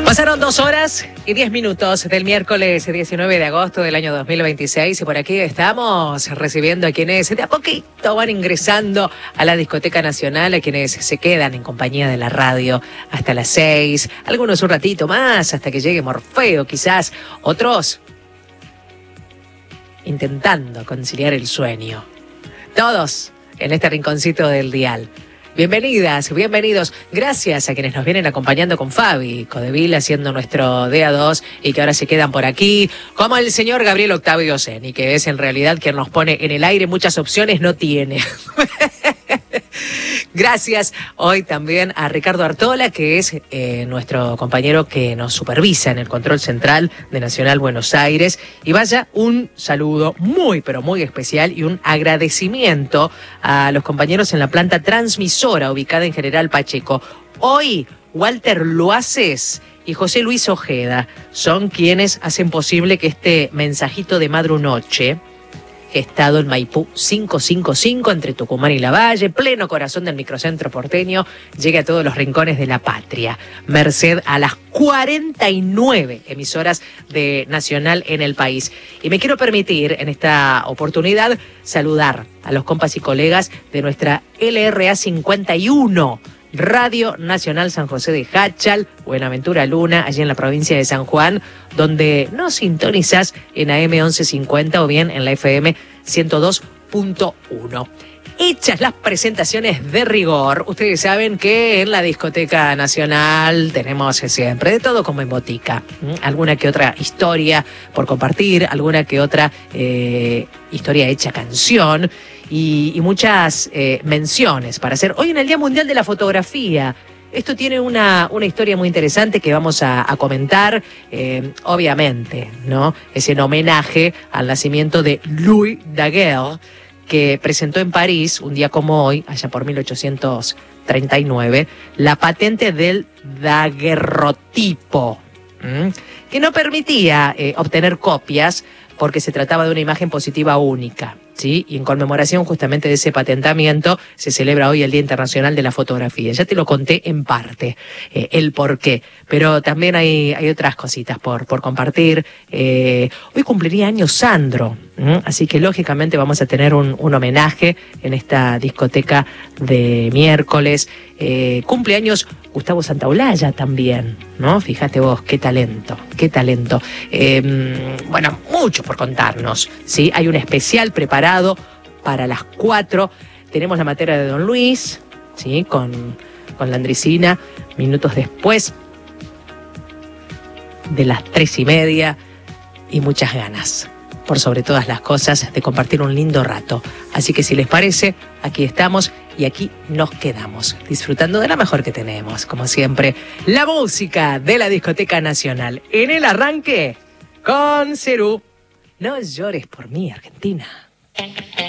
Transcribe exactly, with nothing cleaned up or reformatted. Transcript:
Pasaron dos horas y diez minutos del miércoles diecinueve de agosto del año dos mil veintiséis y por aquí estamos recibiendo a quienes de a poquito van ingresando a la Discoteca Nacional, a quienes se quedan en compañía de la radio hasta las seis, algunos un ratito más hasta que llegue Morfeo quizás, otros intentando conciliar el sueño. Todos en este rinconcito del dial. Bienvenidas, bienvenidos. Gracias a quienes nos vienen acompañando con Fabi Codevil haciendo nuestro D A dos y que ahora se quedan por aquí, como el señor Gabriel Octavio Zeni, que es en realidad quien nos pone en el aire, muchas opciones no tiene. Gracias hoy también a Ricardo Artola, que es eh, nuestro compañero que nos supervisa en el control central de Nacional Buenos Aires. Y vaya un saludo muy, pero muy especial y un agradecimiento a los compañeros en la planta transmisora ubicada en General Pacheco. Hoy, Walter Loaces y José Luis Ojeda son quienes hacen posible que este mensajito de madrunoche, estado en Maipú quinientos cincuenta y cinco entre Tucumán y Lavalle, pleno corazón del microcentro porteño, llegue a todos los rincones de la patria, merced a las cuarenta y nueve emisoras de Nacional en el país. Y me quiero permitir en esta oportunidad saludar a los compas y colegas de nuestra L R A cincuenta y uno, Radio Nacional San José de Jáchal, Buenaventura Luna, allí en la provincia de San Juan, donde nos sintonizás en A M once cincuenta o bien en la F M ciento dos punto uno. Hechas las presentaciones de rigor, ustedes saben que en la Discoteca Nacional tenemos siempre de todo como en botica. ¿Mm? Alguna que otra historia por compartir, alguna que otra eh, historia hecha canción. Y, y muchas eh, menciones para hacer. Hoy en el Día Mundial de la Fotografía, esto tiene una, una historia muy interesante que vamos a, a comentar, eh, obviamente, ¿no? Es en homenaje al nacimiento de Louis Daguerre, que presentó en París, un día como hoy, allá por mil ochocientos treinta y nueve, la patente del daguerrotipo, ¿m? que no permitía eh, obtener copias porque se trataba de una imagen positiva única, ¿sí? Y en conmemoración justamente de ese patentamiento se celebra hoy el Día Internacional de la Fotografía. Ya te lo conté en parte, eh, el por qué, pero también hay, hay otras cositas por, por compartir. Eh, hoy cumpliría años Sandro, ¿m? Así que lógicamente vamos a tener un, un homenaje en esta discoteca de miércoles. Eh, cumpleaños Gustavo Santaolalla también, ¿no? Fíjate vos, qué talento, qué talento. Eh, bueno, mucho por contarnos, ¿sí? Hay un especial preparado para las cuatro. Tenemos la materia de Don Luis, ¿sí? Con, con la Andricina, minutos después de las tres y media y muchas ganas, por sobre todas las cosas, de compartir un lindo rato. Así que si les parece, aquí estamos y aquí nos quedamos, disfrutando de la mejor que tenemos, como siempre, la música de la Discoteca Nacional. En el arranque, con Cerú. No llores por mí, Argentina.